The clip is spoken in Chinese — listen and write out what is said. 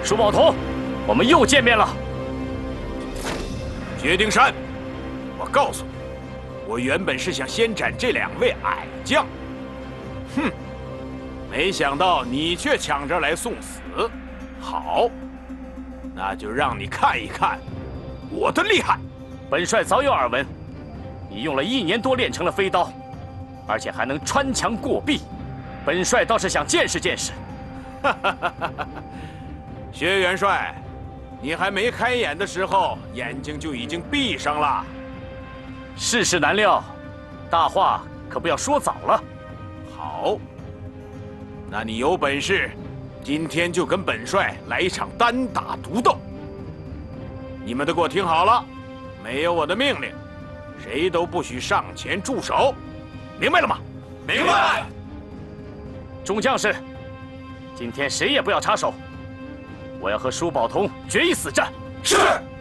舒宝同，我们又见面了。 薛丁山，我告诉你，我原本是想先斩这2位矮将，哼，没想到你却抢着来送死。好，那就让你看一看我的厉害。 本帅早有耳闻，你用了1年多练成了飞刀，而且还能穿墙过壁。本帅倒是想见识见识。 薛元帅，你还没开眼的时候，眼睛就已经闭上了。 世事难料，大话可不要说早了。 好，那你有本事，今天就跟本帅来一场单打独斗。你们都给我听好了，没有我的命令，谁都不许上前驻守，明白了吗？ 明白。 众将士，今天谁也不要插手，我要和舒宝同决一死战。 是。